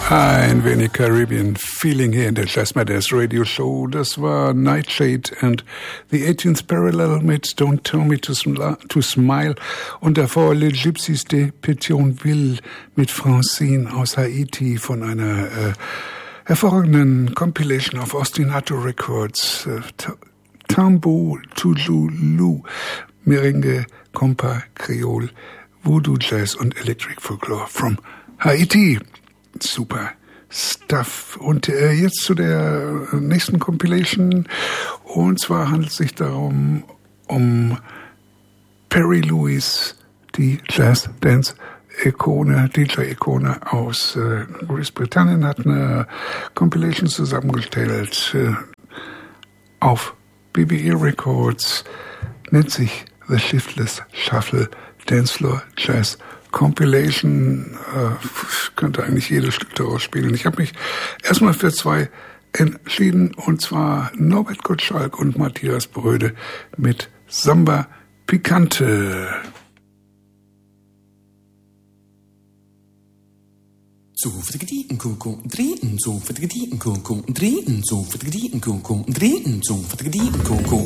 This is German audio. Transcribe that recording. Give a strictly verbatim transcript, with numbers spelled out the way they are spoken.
Ein wenig Caribbean Feeling hier in der Jazz Matters Radio Show. Das war Nightshade and the eighteenth Parallel mit Don't Tell Me to, Sm- to Smile und davor Les Gypsies de Pétionville mit Francine aus Haiti von einer äh, hervorragenden Compilation auf Ostinato Records. Äh, Tambo, Touloulou, Merengue, Compa, Creole, Voodoo Jazz und Electric Folklore from Haiti. Super Stuff. Und äh, jetzt zu der nächsten Compilation. Und zwar handelt es sich darum, um Perry Lewis, die Jazz-Dance-Ikone, D J-Ikone aus äh, Großbritannien, hat eine Compilation zusammengestellt äh, auf B B E Records, nennt sich The Shiftless Shuffle Dancefloor Jazz Compilation. Äh, könnte eigentlich jedes Stück daraus spielen. Ich habe mich erstmal für zwei entschieden, und zwar Norbert Gottschalk und Matthias Bröde mit Samba Picante. So für die Gedieten Kuckuck drehen, so für die Gedieten Kuckuck drehen, so für die Gedieten Kuckuck drehen, so für die Gedieten Kuckuck.